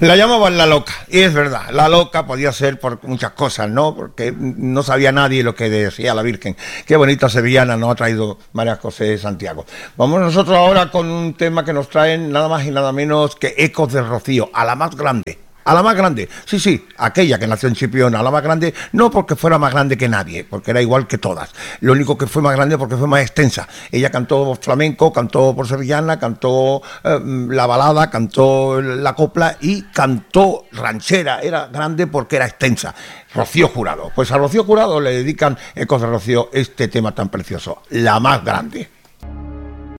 La llamaban la loca, y es verdad, la loca podía ser por muchas cosas, ¿no? Porque no sabía nadie lo que decía la Virgen. Qué bonita sevillana nos ha traído María José Santiago. Vamos nosotros ahora con un tema que nos traen nada más y nada menos que Ecos de Rocío, a la más grande. A la más grande, sí, aquella que nació en Chipiona, a la más grande, no porque fuera más grande que nadie, porque era igual que todas. Lo único que fue más grande porque fue más extensa. Ella cantó flamenco, cantó por sevillana, cantó la balada, cantó la copla y cantó ranchera. Era grande porque era extensa. Rocío Jurado. Pues a Rocío Jurado le dedican Ecos de Rocío este tema tan precioso, la más grande.